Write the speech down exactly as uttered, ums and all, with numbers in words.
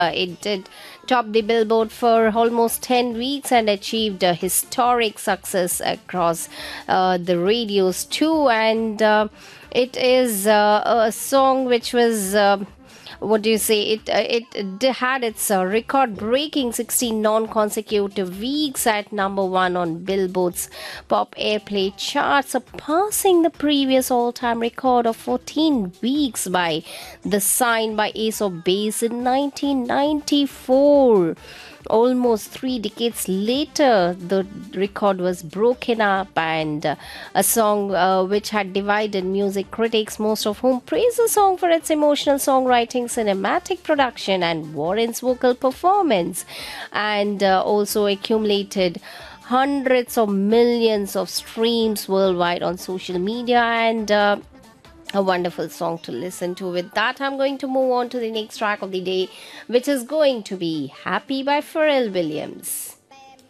Uh, it did top the Billboard for almost ten weeks and achieved a historic success across uh, the radios too. And uh, it is uh, a song which was. Uh, what do you say? It uh, it d- had its uh, record-breaking sixteen non-consecutive weeks at number one on Billboard's pop airplay chart, surpassing the previous all-time record of fourteen weeks by the Sign by Ace of Base in nineteen ninety-four. Almost three decades later, the record was broken up, and uh, a song uh, which had divided music critics, most of whom praised the song for its emotional songwriting, cinematic production, and Warren's vocal performance, and uh, also accumulated hundreds of millions of streams worldwide on social media. And uh, a wonderful song to listen to. With that, I'm going to move on to the next track of the day, which is going to be Happy by Pharrell Williams.